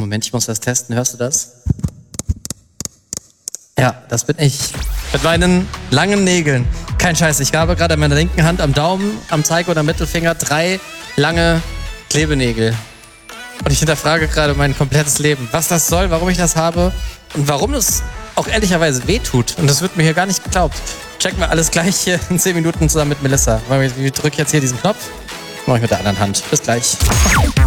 Moment, ich muss das testen. Hörst du das? Ja, das bin ich. Mit meinen langen Nägeln. Kein Scheiß, ich habe gerade an meiner linken Hand am Daumen, am Zeige und am Mittelfinger 3 lange Klebenägel. Und ich hinterfrage gerade mein komplettes Leben. Was das soll, warum ich das habe und warum es auch ehrlicherweise wehtut. Und das wird mir hier gar nicht geglaubt. Checken wir alles gleich hier in 10 Minuten zusammen mit Melissa. Ich drücke jetzt hier diesen Knopf, mache ich mit der anderen Hand. Bis gleich.